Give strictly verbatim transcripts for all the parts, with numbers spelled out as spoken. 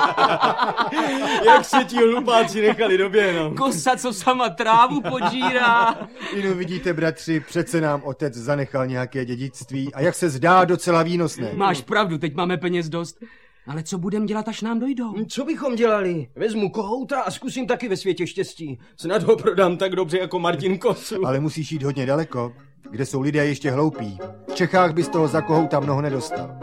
Jak se ti hlupáci nechali doběhnout. Kosa, co sama trávu podžírá. Inu, vidíte, bratři, přece nám otec zanechal nějaké dědictví a jak se zdá, docela výnosné. Máš pravdu, teď máme peněz dost. Ale co budem dělat, až nám dojdou? Co bychom dělali? Vezmu kohouta a zkusím taky ve světě štěstí. Snad ho prodám tak dobře jako Martin Kosu. Ale musíš jít hodně daleko, kde jsou lidé ještě hloupí. V Čechách bys toho za kohouta mnoho nedostal.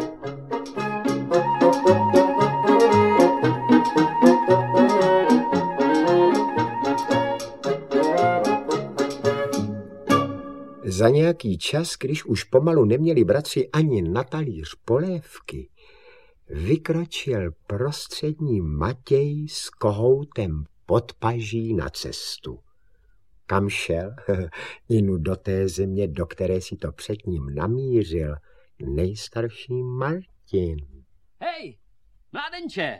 Za nějaký čas, když už pomalu neměli bratři ani na talíř polévky, vykročil prostřední Matěj s kohoutem pod paží na cestu. Kam šel? Inu do té země, do které si to před ním namířil nejstarší Martin. Hej, mládenče!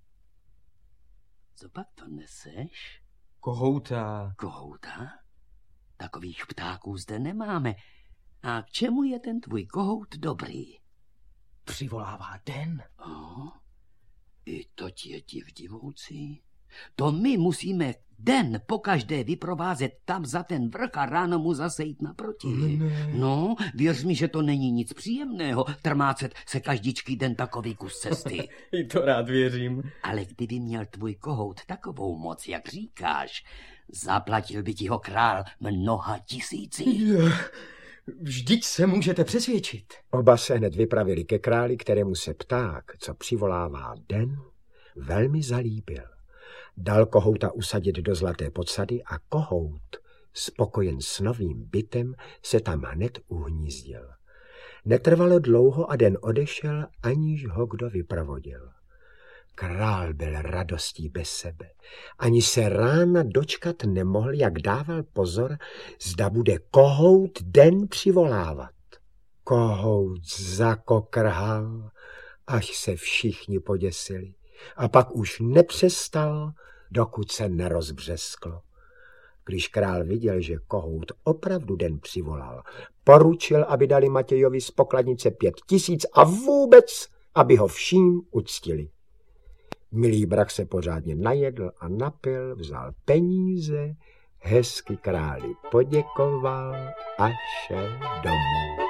Co pak to neseš? Kohouta. Kohouta? Takových ptáků zde nemáme. A k čemu je ten tvůj kohout dobrý? Přivolává den. Oh, i to ti je divdivoucí. To my musíme den pokaždé vyprovázet tam za ten vrch a ráno mu zase jít naproti. Ne. No, věř mi, že to není nic příjemného, trmácet se každičký den takový kus cesty. I to rád věřím. Ale kdyby měl tvůj kohout takovou moc, jak říkáš, zaplatil by ti ho král mnoha tisící. Je, vždyť se můžete přesvědčit. Oba se hned vypravili ke králi, kterému se pták, co přivolává den, velmi zalíbil. Dal kohouta usadit do zlaté podsady a kohout, spokojen s novým bytem, se tam hned uhnízdil. Netrvalo dlouho a den odešel, aniž ho kdo vyprovodil. Král byl radostí bez sebe. Ani se rána dočkat nemohl, jak dával pozor, zda bude kohout den přivolávat. Kohout zakokrhal, až se všichni poděsili. A pak už nepřestal, dokud se nerozbřesklo. Když král viděl, že kohout opravdu den přivolal, poručil, aby dali Matějovi z pokladnice pět tisíc a vůbec, aby ho vším uctili. Milý brak se pořádně najedl a napil, vzal peníze, hezky králi poděkoval a šel domů.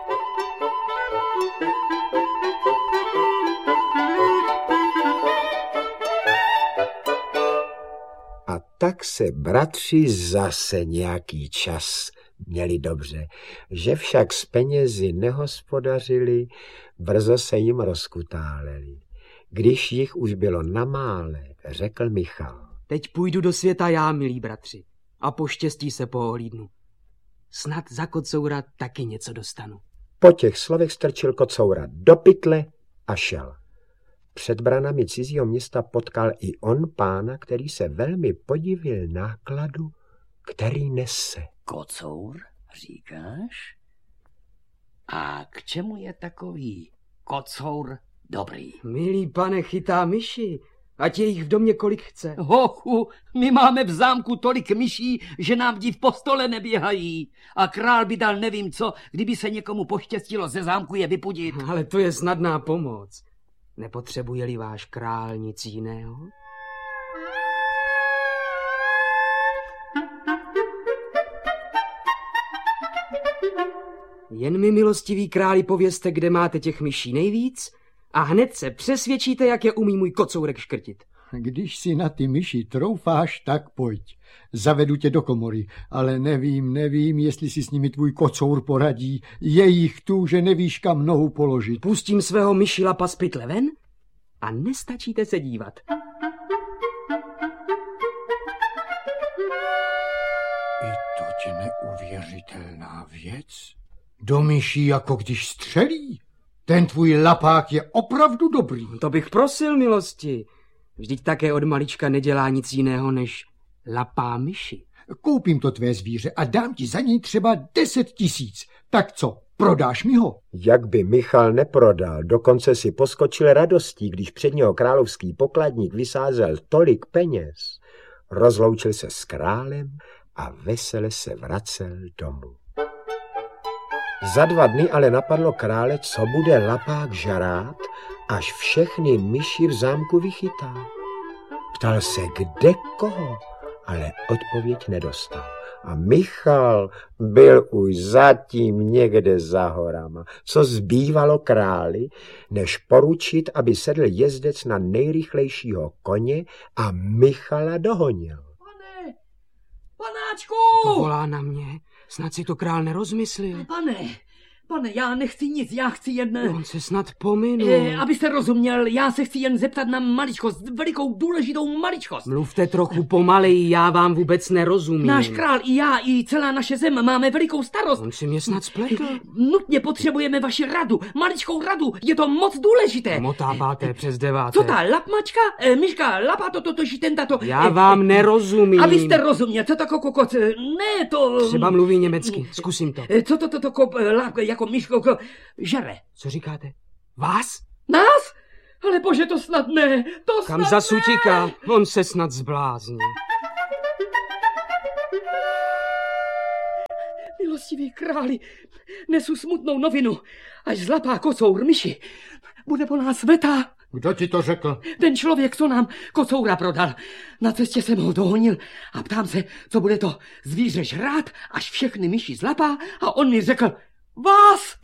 A tak se bratři zase nějaký čas měli dobře, že však s penězi nehospodařili, brzo se jim rozkutáleli. Když jich už bylo namále, řekl Michal. Teď půjdu do světa já, milí bratři, a po štěstí se poohlídnu. Snad za kocoura taky něco dostanu. Po těch slovech strčil kocoura do pytle a šel. Před branami cizího města potkal i on pána, který se velmi podivil nákladu, který nese. Kocour, říkáš? A k čemu je takový kocour dobrý? Milý pane, chytá myši, ať je jich v domě kolik chce. Hochu, my máme v zámku tolik myší, že nám v postole neběhají. A král by dal nevím co, kdyby se někomu poštěstilo ze zámku je vypudit. Ale to je snadná pomoc. Nepotřebuje-li váš král nic jiného? Jen mi, milostivý králi, povězte, kde máte těch myší nejvíc a hned se přesvědčíte, jak je umí můj kocourek škrtit. Když si na ty myši troufáš, tak pojď. Zavedu tě do komory, ale nevím, nevím, jestli si s nimi tvůj kocour poradí. Je jich tu, že nevíš, kam nohu položit. Pustím svého myši lapa z pytle ven a nestačíte se dívat. I to tě neuvěřitelná věc. Do myší, jako když střelí. Ten tvůj lapák je opravdu dobrý. To bych prosil, milosti. Vždyť také od malička nedělá nic jiného, než lapá myši. Koupím to tvé zvíře a dám ti za něj třeba deset tisíc. Tak co, prodáš mi ho? Jak by Michal neprodal, dokonce si poskočil radostí, když před něho královský pokladník vysázel tolik peněz. Rozloučil se s králem a vesele se vracel domů. Za dva dny ale napadlo krále, co bude lapák žarát, až všechny myši v zámku vychytá. Ptal se, kde koho, ale odpověď nedostal. A Michal byl už zatím někde za horama. Co zbývalo králi, než poručit, aby sedl jezdec na nejrychlejšího koně a Michala dohonil. Pane, panáčku! To volá na mě. Snad si to král nerozmyslil. Pane, pane, já nechci nic, já chci jen... On se snad pominul. Eh, abyste rozuměl, já se chci jen zeptat na maličkost, velikou důležitou maličkost. Mluvte trochu pomaleji, já vám vůbec nerozumím. Náš král i já, i celá naše zem máme velikou starost. On si mě snad spletl. Nutně potřebujeme vaši radu, maličkou radu, je to moc důležité. Motábáte přes deváté. Co ta lapmačka, e, myška, lapa, to, to, to, ten, to. Já vám nerozumím. Abyste rozuměl, co to kokot, ne to... Třeba mluví německy, zkusím to. Co to, to, to, kop, lap, jako myško, ko, žere. Co říkáte? Vás? Nás? Ale bože, to snad ne, to snad Kam zas utíká? On se snad zblázní. Milostivý králi, nesu smutnou novinu, až zlapá kocour myši. Bude po nás veta. Kdo ti to řekl? Ten člověk, co nám kocoura prodal. Na cestě jsem ho dohonil a ptám se, co bude to zvíře žrát, až všechny myši zlapá, a on mi řekl, vás!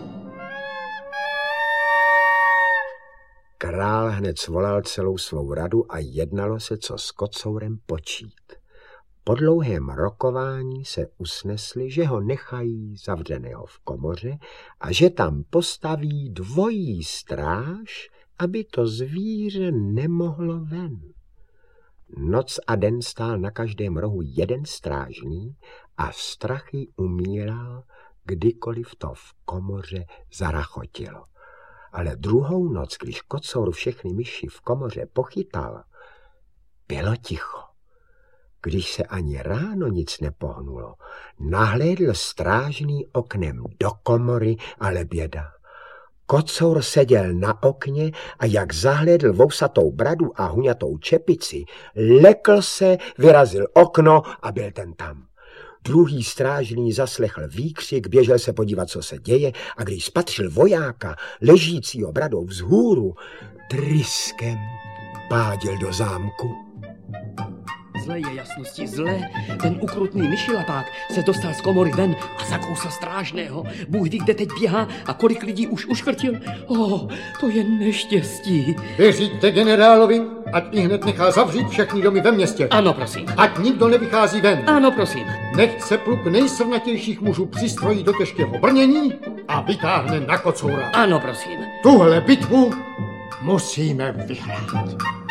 Král hned svolal celou svou radu a jednalo se, co s kocourem počít. Po dlouhém rokování se usnesli, že ho nechají zavřeného v komoře a že tam postaví dvojí stráž, aby to zvíře nemohlo ven. Noc a den stál na každém rohu jeden strážný a strachy umíral, kdykoliv to v komoře zarachotilo. Ale druhou noc, když kocour všechny myši v komoře pochytal, bylo ticho. Když se ani ráno nic nepohnulo, nahlédl strážný oknem do komory, ale běda. Kocour seděl na okně a jak zahlédl vousatou bradu a huňatou čepici, lekl se, vyrazil okno a byl ten tam. Druhý strážný zaslechl výkřik, běžel se podívat, co se děje, a když spatřil vojáka, ležícího bradou vzhůru, tryskem pádil do zámku. Zle je jasnosti, zle. Ten ukrutný myšilapák se dostal z komory ven a zakousl strážného. Bůh ví, kde teď běhá a kolik lidí už uškrtil. Oh, to je neštěstí. Věříte generálovi, ať i hned nechá zavřít všechny domy ve městě. Ano, prosím. Ať nikdo nevychází ven. Ano, prosím. Nechť se pluk nejsrnatějších mužů přistrojí do těžkého brnění a vytáhne na kocoura. Ano, prosím. Tuhle bitvu musíme vyhrát.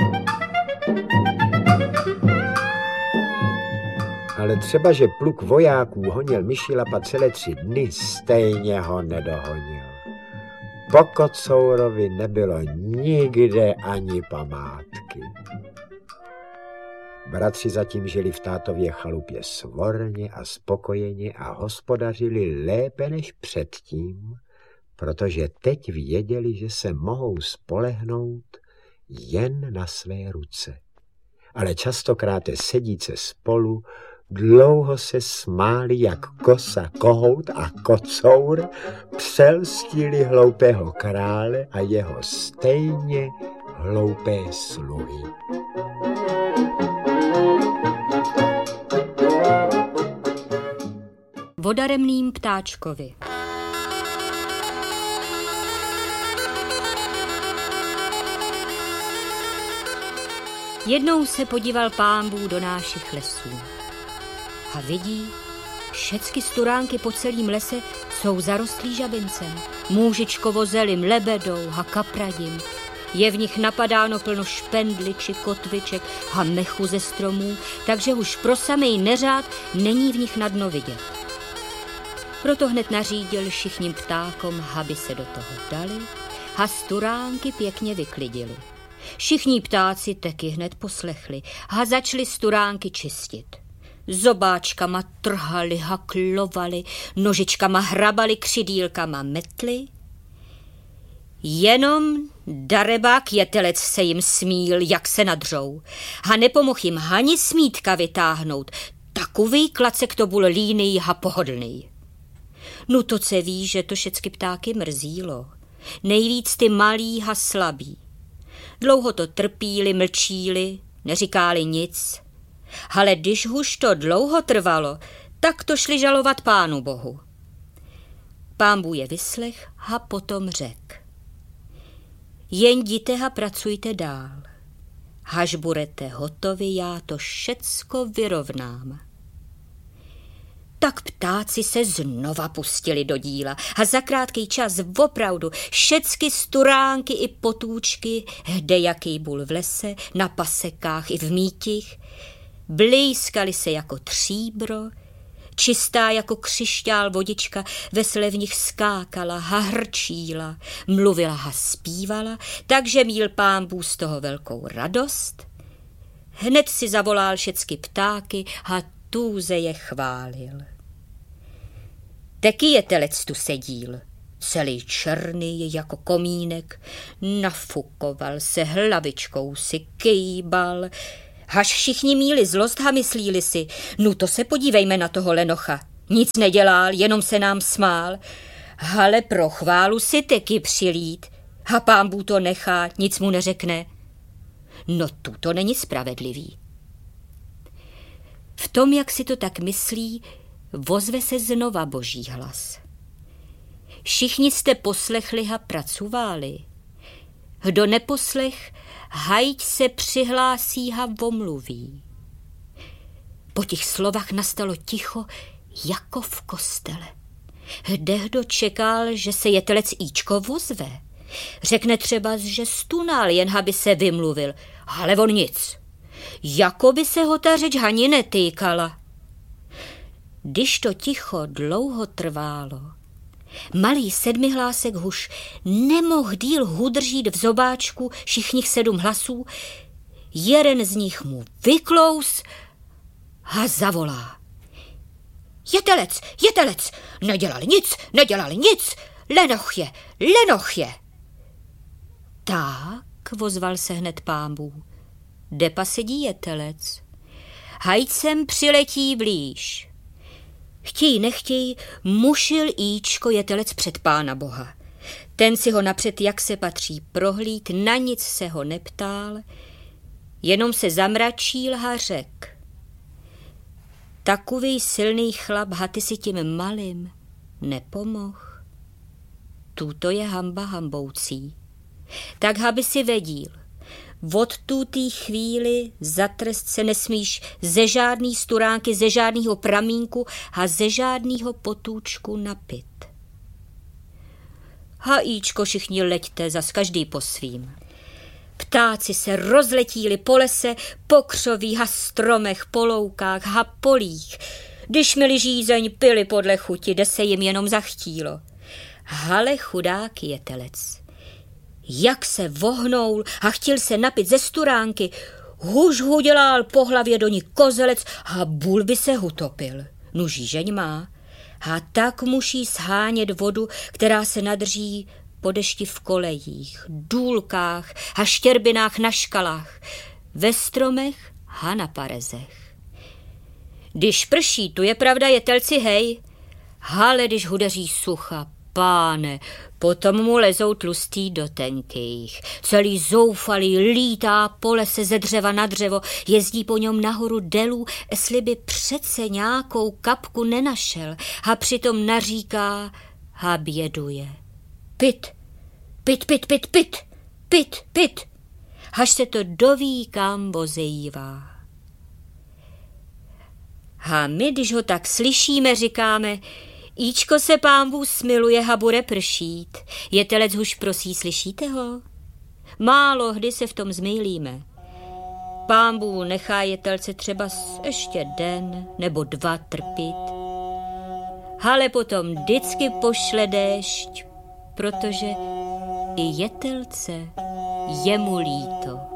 Ale třeba, že pluk vojáků honil myšilapa celé tři dny, stejně ho nedohonil. Po kocourovi nebylo nikde ani památky. Bratři zatím žili v tátově chalupě svorně a spokojeně a hospodařili lépe než předtím, protože teď věděli, že se mohou spolehnout jen na své ruce. Ale častokrát sedíce spolu dlouho se smáli, jak kosa, kohout a kocour přelstili hloupého krále a jeho stejně hloupé sluhy. Vodaremným ptáčkovi. Jednou se podíval Pán Bůh do našich lesů a vidí, všecky sturánky po celém lese jsou zarostlí žabincem, můžičkovo zelim, lebedou a kapradím. Je v nich napadáno plno špendly či kotviček a mechu ze stromů, takže už pro samej neřád není v nich na dno vidět. Proto hned nařídil všichni ptákům, aby se do toho dali a sturánky pěkně vyklidili. Všichni ptáci taky hned poslechli a začali sturánky čistit. Zobáčkama trhali, haklovali, nožičkama hrabali, křidílkama metli. Jenom darebák jetelec se jim smíl, jak se nadřou. A nepomohl jim ani smítka vytáhnout. Takový klacek to byl línej a pohodlný. No to se ví, že to všecky ptáky mrzílo. Nejvíc ty malý a slabý. Dlouho to trpíli, mlčíli, neříkáli nic. Ale když už to dlouho trvalo, tak to šli žalovat Pánu Bohu. Pán Bůh je vyslech a potom řek. Jen jděte a pracujte dál. Až budete hotovi, já to všecko vyrovnám. Tak ptáci se znova pustili do díla a za krátký čas opravdu všecky sturánky i potůčky, hdejaký bůl v lese, na pasekách i v mítích, blízkaly se jako tříbro, čistá jako křišťál vodička vesele v nich skákala a hrčíla, mluvila a zpívala, takže měl Pán Bůh z toho velkou radost. Hned si zavolal všecky ptáky a tůze je chválil. Taky je telec tu sedíl, celý černý jako komínek, nafukoval se, hlavičkou si kejbal, až všichni míli zlost a myslíli si, no to se podívejme na toho lenocha, nic nedělal, jenom se nám smál, ale pro chválu si taky přilít a Pán Bůh to nechá, nic mu neřekne. No tu to není spravedlivý. V tom, jak si to tak myslí, vozve se znova Boží hlas. Všichni jste poslechli a pracovali. Kdo neposlech, hajď se přihlásí a omluví. Po těch slovách nastalo ticho jako v kostele. Kdehdo čekal, že se jetelec Íčko vozve. Řekne třeba, že stunal, jen aby se vymluvil, ale on nic. Jako by se ho ta řeč ani netýkala. Když to ticho dlouho trválo, malý sedmihlásek huš nemohl díl hudržít v zobáčku všichních sedm hlasů, jeden z nich mu vyklous a zavolá. Jetelec, jetelec, nedělali nic, nedělali nic, lenoch je, lenoch je. Tak, ozval se hned Pán Bůh, depa sedí jetelec. Hajď sem přiletí blíž. Chtěj, nechtěj, mušil Íčko jetelec před Pána Boha. Ten si ho napřed, jak se patří, prohlíd, na nic se ho neptal, jenom se zamračil a řek. Takový silný chlap, a ty si tím malým nepomoh. Tuto je hamba hamboucí. Tak aby si vedíl, od tutý chvíli za trest se nesmíš ze žádný sturánky, ze žádnýho pramínku a ze žádnýho potůčku napit. Hajíčko, všichni leďte, zas každý po svým. Ptáci se rozletíli po lese, po křovích a stromech, po loukách a polích. Když měli žízeň, pili podle chuti, kde se jim jenom zachtílo. Hale chudák jetelec. Jak se vohnul a chtěl se napit ze sturánky, huž hu dělal po hlavě do ní kozelec a bůl by se utopil. Nu žížeň má. A tak musí shánět vodu, která se nadrží po dešti v kolejích, důlkách a štěrbinách na škalách, ve stromech a na parezech. Když prší, tu je pravda jetelci, hej, ale když hudeří sucha, páne, potom mu lezou tlustý do tenkých. Celý zoufalý lítá po lese ze dřeva na dřevo, jezdí po něm nahoru delů, jestli by přece nějakou kapku nenašel a přitom naříká a běduje. Pit, pit, pit, pit, pit, pit, pit, až se to doví, kam vozejívá. A my, když ho tak slyšíme, říkáme, Íčko se Pán Bůh smiluje a bude pršít. Jetelec huž prosí, slyšíte ho? Málo kdy se v tom zmýlíme. Pán Bůh nechá jetelce třeba ještě den nebo dva trpit. Ale potom vždycky pošle déšť, protože i jetelce je mu líto.